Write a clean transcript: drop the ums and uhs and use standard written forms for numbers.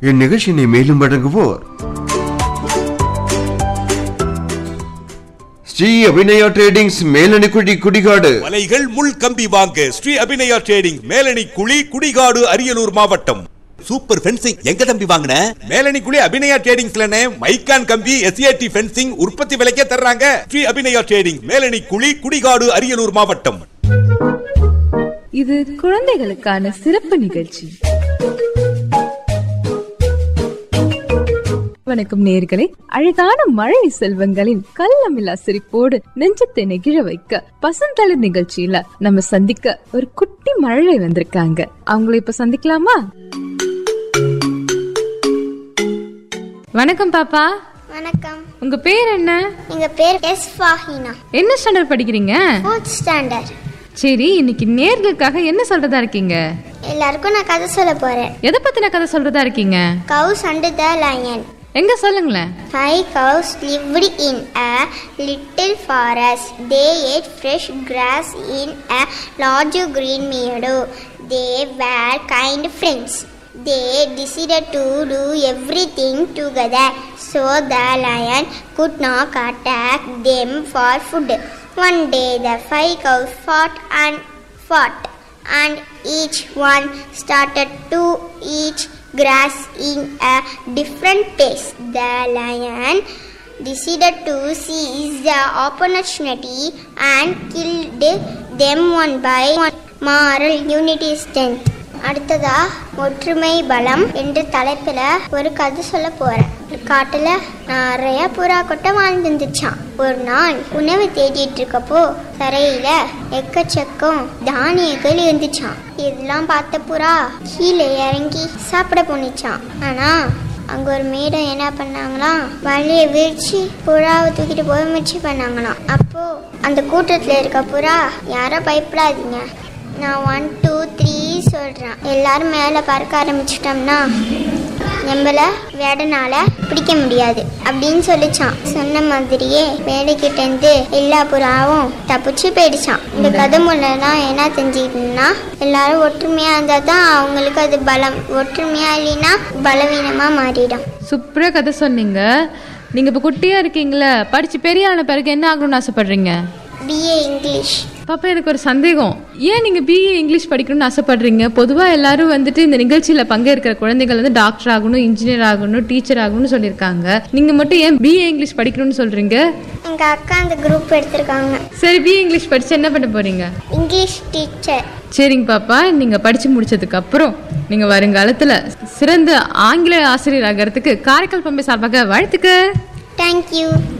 இந்நிகழ்ச்சியினை மேலும் வழங்குவோர் ஸ்ரீ அபிநயா ட்ரேடிங்ஸ் மேலணிக்குழி குடிகாடு. வலைகள் முள் கம்பி வாங்க ஸ்ரீ அபிநயா ட்ரேடிங் மேலணிக்குழி குடிகாடு அரியலூர் மாவட்டம். சூப்பர் ஃபென்சிங் எங்க தம்பி வாங்குன? மேலணிக்குழி அபிநயா ட்ரேடிங்ஸ்லனே மைக்கான் கம்பி எஸ்ஏடி ஃபென்சிங் உற்பத்தி விலைக்கே தர்றாங்க. ஸ்ரீ அபிநயா ட்ரேடிங் மேலணிக்குழி குடிகாடு அரியலூர் மாவட்டம். இது குழந்தைகளுக்கான சிறப்பு நிகழ்ச்சி. வணக்கம் நேயர்களே. அழகான மழை செல்வங்களின் கள்ளமில்லா சிரிப்போடு நெஞ்சத்தை நெகிழ வைக்க பசந்தளிர் நிகழ்ச்சியில நம்ம சந்திக்க ஒரு குட்டி மழை வந்திருக்காங்க. அவங்கள இப்ப சந்திக்கலாமா? வணக்கம் பாப்பா. வணக்கம். உங்க பேர் என்ன? எங்க பேர் எஸ் ஃபாஹினா. என்ன ஸ்டாண்டர்ட் படிக்கிறீங்க? 4th standard. சரி, இன்னைக்கு நேர்களுக்காக என்ன சொல்றதா இருக்கீங்க? எல்லாருக்கும் நான் கதை சொல்ல போறேன். எதை பத்தின கதை சொல்றதா இருக்கீங்க? Cows and the Lion. எங்க சொல்லுங்களேன். 5 cows lived in a little forest. They ate fresh grass in a large green meadow. They were kind friends. They decided to do everything together so the lion could not attack them for food. One day the 5 cows fought, and each one started to eat grass in a different place. The lion decided to seize the opportunity and killed them one by one. Moral: unity is strength. அடுத்ததா ஒற்றுமை பலம் என்ற தலைப்புல ஒரு கதை சொல்ல போறேன். காட்டுல நிறைய புறா கொட்டை வாழ்ந்துருந்துச்சான். ஒரு நாள் உணவு தேடிட்டு இருக்கப்போ தரையில எக்கச்சக்கம் தானியங்கள் இருந்துச்சான். இதெல்லாம் பார்த்த புறா கீழே இறங்கி சாப்பிட போனிச்சான். ஆனா அங்க ஒரு மேடம் என்ன பண்ணாங்களாம், வழியை விரிச்சு புறாவை தூக்கிட்டு போய் முயற்சி பண்ணாங்களாம். அப்போ அந்த கூட்டத்துல இருக்க புறா, யாரும் பயப்படாதீங்க, நான் 1 2 3 சொல்றேன், எல்லாரும் மேல பறக்க ஆரம்பிச்சிட்டோம்னா நம்மள வேடனால பிடிக்க முடியாது அப்படின்னு சொல்லிச்சான். சொன்ன மாதிரியே மேடைக்கிட்ட இருந்து எல்லா புறாவும் தப்பிச்சு போயிடுச்சான். இந்த கதை மூலம்னா என்ன தெரிஞ்சுக்கிட்டோம்னா, எல்லாரும் ஒற்றுமையா இருந்தா தான் அவங்களுக்கு அது பலம். ஒற்றுமையா இல்லைன்னா பலவீனமா மாறிடும். சூப்பரா கதை சொன்னீங்க. நீங்க இப்ப குட்டியா இருக்கீங்களா, படிச்சு பெரிய ஆன பிறகு என்ன ஆகணும்னு ஆசைப்படுறீங்க? BA English. பாப்பா, எனக்கு ஒரு சந்தேகம். ஏன் நீங்க BA இங்கிலீஷ் படிக்கணும்னு ஆசைப்படுறீங்க? பொதுவா எல்லாரும் வந்துட்டு இந்த நிகழ்ச்சியில பங்கேற்கிற குழந்தைகள் வந்து டாக்டர் ஆகணும், இன்ஜினியர் ஆகணும், டீச்சர் ஆகணும்னு சொல்லியிருக்காங்க. நீங்க மட்டும் ஏன் BA இங்கிலீஷ் படிக்கணும்னு சொல்றீங்க? எங்க அக்கா அந்த குரூப் எடுத்திருக்காங்க. சரி, BA இங்கிலீஷ் படிச்சு என்ன பண்ண போறீங்க? English teacher. சரிங்க பாப்பா, நீங்க படிச்சு முடிச்சதுக்கு அப்புறம் நீங்க வருங்காலத்துல சிறந்த ஆங்கில ஆசிரியர் ஆகிறதுக்கு காரைக்கால் பம்பை சார்பாக வாழ்த்துக்க. தேங்க்யூ.